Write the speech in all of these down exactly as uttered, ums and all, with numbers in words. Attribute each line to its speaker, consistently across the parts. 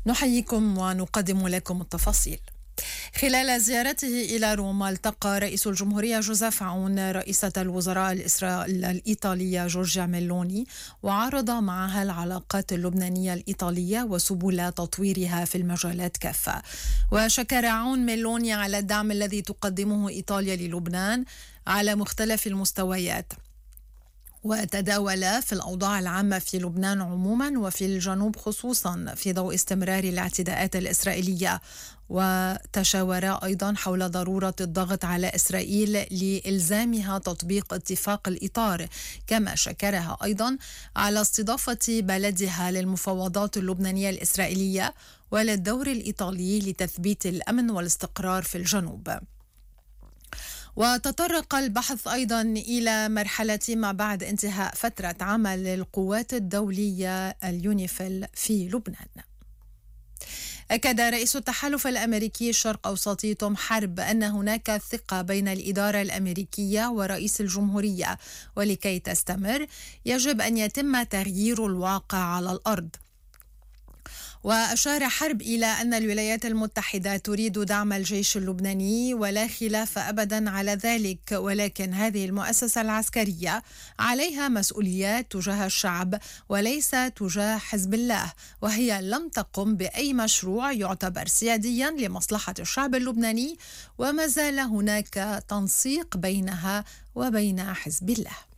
Speaker 1: نحييكم ونقدم لكم التفاصيل. خلال زيارته إلى روما التقى رئيس الجمهورية جوزيف عون رئيسة الوزراء الإيطالية جورجيا ميلوني، وعرض معها العلاقات اللبنانية الإيطالية وسبل تطويرها في المجالات كافة. وشكر عون ميلوني على الدعم الذي تقدمه إيطاليا للبنان على مختلف المستويات، وتداول في الأوضاع العامة في لبنان عموما وفي الجنوب خصوصا في ضوء استمرار الاعتداءات الإسرائيلية، وتشاورا أيضا حول ضرورة الضغط على إسرائيل لإلزامها تطبيق اتفاق الإطار، كما شكرها أيضا على استضافة بلدها للمفاوضات اللبنانية الإسرائيلية وللدور الإيطالي لتثبيت الأمن والاستقرار في الجنوب. وتطرق البحث أيضا إلى مرحلة ما بعد انتهاء فترة عمل القوات الدولية اليونيفيل في لبنان. أكد رئيس التحالف الأمريكي الشرق أوسطي توم حرب أن هناك ثقة بين الإدارة الأمريكية ورئيس الجمهورية، ولكي تستمر يجب أن يتم تغيير الواقع على الأرض. وأشار حرب إلى أن الولايات المتحدة تريد دعم الجيش اللبناني ولا خلاف أبدا على ذلك، ولكن هذه المؤسسة العسكرية عليها مسؤوليات تجاه الشعب وليس تجاه حزب الله، وهي لم تقم بأي مشروع يعتبر سياديا لمصلحة الشعب اللبناني، وما زال هناك تنسيق بينها وبين حزب الله.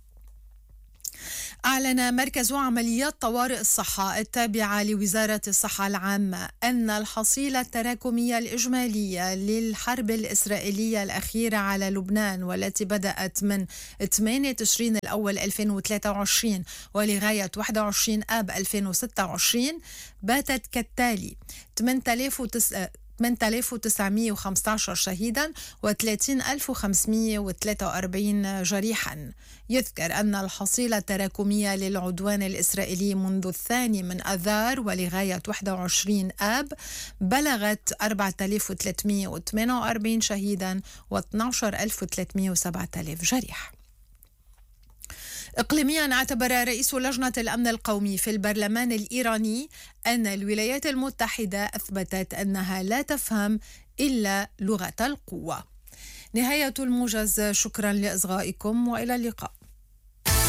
Speaker 1: أعلن مركز عمليات طوارئ الصحة التابعة لوزارة الصحة العامة أن الحصيلة التراكمية الإجمالية للحرب الإسرائيلية الأخيرة على لبنان، والتي بدأت من ثمانية تشرين الأول ألفين وثلاثة وعشرين ولغاية واحد وعشرين آب ألفين وستة وعشرين، باتت كالتالي: ثمانية آلاف وتسعمائة وخمسة عشر شهيدا وثلاثين ألف وخمسمائة وثلاثة وأربعين جريحا. يذكر أن الحصيلة التراكمية للعدوان الإسرائيلي منذ الثاني من أذار ولغاية واحد وعشرين آب بلغت أربعة آلاف وثلاثمائة وثمانية وأربعين شهيدا واثني عشر ألف وثلاثمائة وسبعة آلاف جريح. إقليميا، اعتبر رئيس لجنة الأمن القومي في البرلمان الإيراني أن الولايات المتحدة أثبتت أنها لا تفهم إلا لغة القوة. نهاية الموجز، شكرا لإصغائكم وإلى اللقاء.